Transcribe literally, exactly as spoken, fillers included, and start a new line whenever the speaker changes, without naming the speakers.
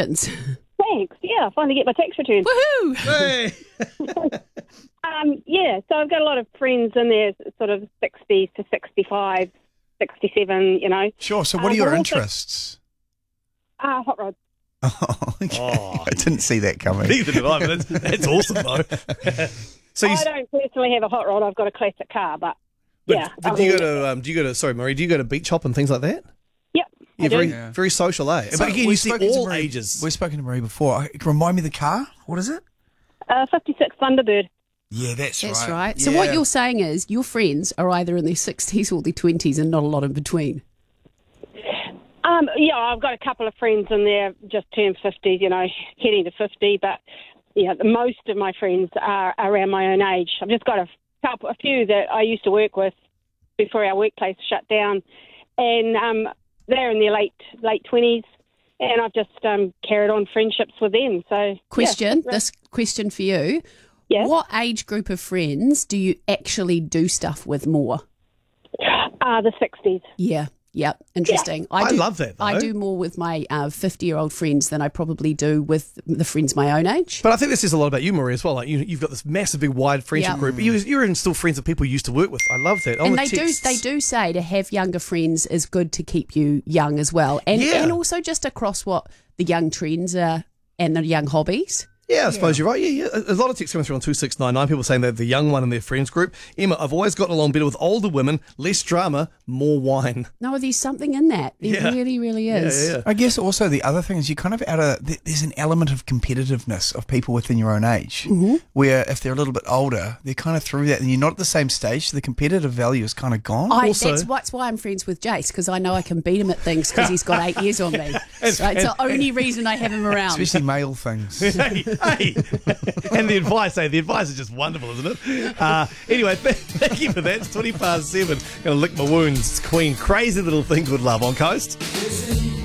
congratulations.
Thanks. Yeah, I finally get my tax return.
Woohoo!
Hey.
Um, yeah, so I've got a lot of friends in there, sort of sixty to sixty-five, sixty-seven, you know.
Sure. So what
Um,
are your
but also-
interests?
Uh, hot rods.
Oh, okay.
Oh.
I didn't see that coming.
Neither did I, but that's, that's awesome, though. so you,
I don't personally have a hot rod. I've got a classic car, but,
but,
yeah.
but
I
do you
mean,
go to, um, do you go to, sorry, Marie, do you go to beach hop and things like that?
Yep.
Yeah,
I do.
very,
Yeah.
very social, eh?
So
but again, you
we've
see
spoken to
all
Marie-
ages.
We've spoken to Marie before. Remind me the car. What is it?
Uh, fifty-six Thunderbird.
Yeah, that's,
That's
right.
right. So
Yeah.
what you're saying is your friends are either in their sixties or their twenties and not a lot in between.
Um, yeah, I've got a couple of friends in there just turned fifty, you know, heading to fifty, but yeah, the most of my friends are around my own age. I've just got a couple, a few that I used to work with before our workplace shut down, and um, they're in their late late twenties, and I've just um, carried on friendships with them. So,
Question,
yeah,
this question for you.
yeah.
What age group of friends do you actually do stuff with more?
Uh, the sixties.
Yeah, yeah, interesting.
I
do,
love that, though.
I do more with my uh, fifty-year-old friends than I probably do with the friends my own age.
But I think this says a lot about you, Marie, as well. Like you, you've got this massive, big, wide friendship
Yeah.
group. You, you're even still friends with people you used to work with. I love that. On
And
the
they do
texts-
they do say to have younger friends is good to keep you young as well. And
Yeah.
and also just across what the young trends are and the young hobbies.
Yeah, I suppose you're right. Yeah, yeah. A a lot of texts coming through on two six nine nine, people saying they're the young one in their friends group. Emma, I've always gotten along better with older women, less drama, more wine.
No, there's something in that. There
Yeah.
really, really is.
Yeah, yeah.
I guess also the other thing is you kind of out of th- there's an element of competitiveness of people within your own age,
Mm-hmm.
where if they're a little bit older, they're kind of through that, and you're not at the same stage. So the competitive value is kind of gone.
I,
Also-
that's, that's why I'm friends with Jace, because I know I can beat him at things because he's got eight years on me. So it's the only reason I have him around.
Especially male things.
hey, hey. And the advice, hey, the advice is just wonderful, isn't it? Uh, anyway, th- thank you for that. It's twenty past seven. Gonna lick my wounds. It's Queen. Crazy little thing called Love on Coast.